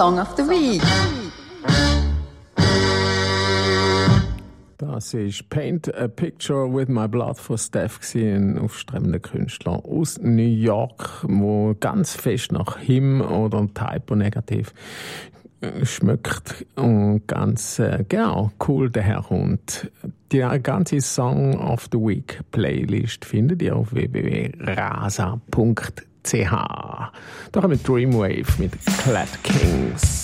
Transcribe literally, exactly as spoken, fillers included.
Song of the Week. Das ist Paint a Picture with My Blood von Steph, ein aufstrebender Künstler aus New York, wo ganz fest nach Him oder Typo negativ schmeckt und ganz äh, genau cool daherkommt. Die ganze Song of the Week Playlist findet ihr auf w w w punkt rasa punkt c h. Da haben wir Dreamwave mit Clad Kings.